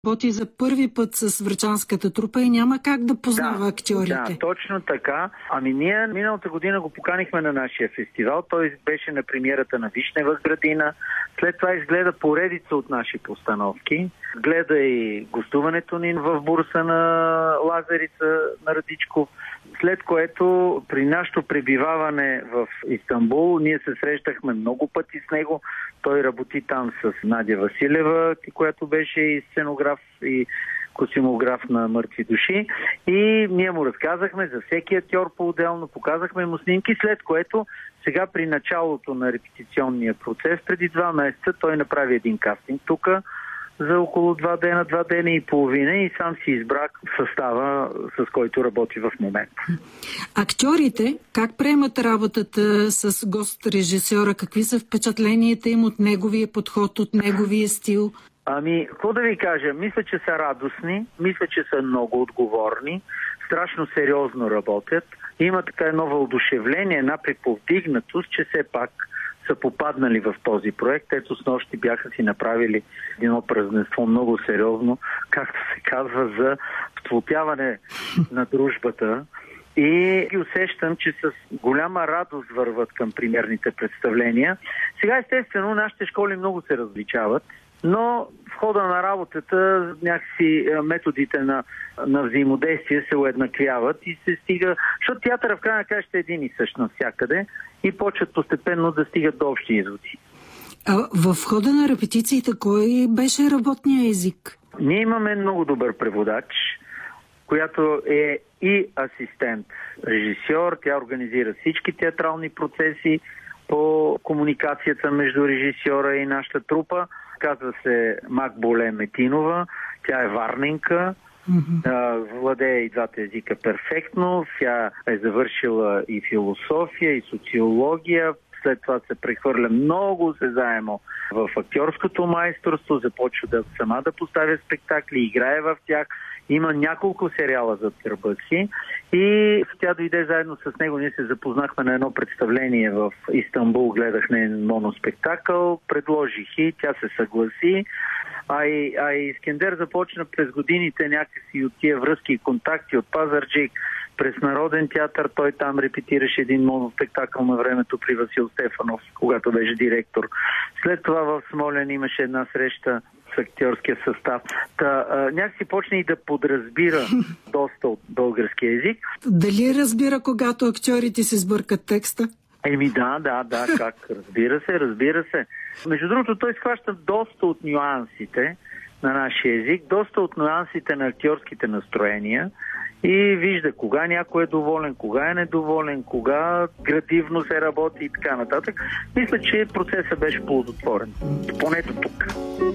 работи за първи път с врачанската трупа и няма как да познава актьорите. Да, точно така. Ние миналата година го поканихме на нашия фестивал. Той беше на премиерата на Вишнева градина. След това изгледа поредица от наши постановки. Гледа и гостуването ни в бурса на Лазарица на Радичков. След което при нашето пребиваване в Истанбул ние се срещахме много пъти с него. Той работи там с Надя Василева, която беше и сценограф и костюмограф на Мъртви души. И ние му разказахме за всеки актьор по-отделно, показахме му снимки, след което сега при началото на репетиционния процес, преди 2 месеца, той направи един кастинг тук за около 2 дена и половина и сам си избра състава, с който работи в момента. Актьорите как приемат работата с гост-режисьора? Какви са впечатленията им от неговия подход, от неговия стил? Какво да ви кажа? Мисля, че са радостни, мисля, че са много отговорни, страшно сериозно работят. Има така едно въодушевление, една приповдигнатост, че все пак са попаднали в този проект. Ето снощи бяха си направили едно празненство много сериозно, както се казва, за сплотяване на дружбата. И усещам, че с голяма радост върват към премиерните представления. Сега естествено нашите школи много се различават, но в хода на работата някакси методите на взаимодействие се уеднаквяват и се стига, защото театъра в крайна краща е един и същ навсякъде и почват постепенно да стигат до общи изводи. А в хода на репетициите кой беше работният език? Ние имаме много добър преводач, която е и асистент режисьор. Тя организира всички театрални процеси по комуникацията между режисьора и нашата трупа. Казва се Макболе Метинова. Тя е варненка. Владее и двата езика перфектно. Тя е завършила и философия, и социология. След това се прехвърля много заемо в актьорското майсторство. Започва сама да поставя спектакли, играе в тях. Има няколко сериала зад гърба си и тя дойде заедно с него. Ние се запознахме на едно представление в Истанбул, гледах нейн моноспектакъл, предложих и тя се съгласи. А и Искендер започна през годините някакси от тия връзки и контакти от Пазарджик през Народен театър. Той там репетираше един моноспектакъл на времето при Васил Стефанов, когато беше директор. След това в Смолян имаше една среща с актьорския състав. Някакси почне и да подразбира доста от българския език. Дали разбира, когато актьорите си сбъркат текста? Да, как? Разбира се. Между другото, той схваща доста от нюансите на нашия език, доста от нюансите на актьорските настроения и вижда кога някой е доволен, кога е недоволен, кога градивно се работи и така нататък. Мисля, че процесът беше плодотворен. Поне до тук.